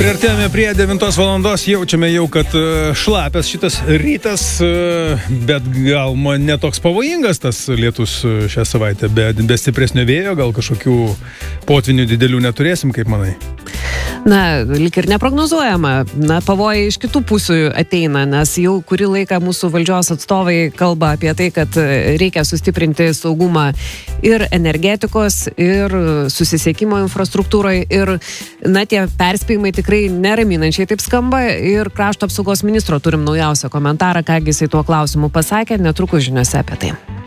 Priartėjome prie 9 valandos, jaučiame jau, kad šlapias šitas rytas, bet gal ne toks pavojingas tas lietus šią savaitę, be stipresnio vėjo, gal kažkokių potvinių didelių neturėsim, kaip manai? Na, lyg ir neprognozuojama. Na, pavojai iš kitų pusių ateina, nes jau kurį laiką mūsų valdžios atstovai kalba apie tai, kad reikia sustiprinti saugumą ir energetikos, ir susisiekimo infrastruktūroje, ir, na, tie perspėjimai tikrai neraminančiai taip skamba, ir krašto apsaugos ministro turim naujausią komentarą, kągi jisai tuo klausimu pasakė, netrukus žiniose apie tai.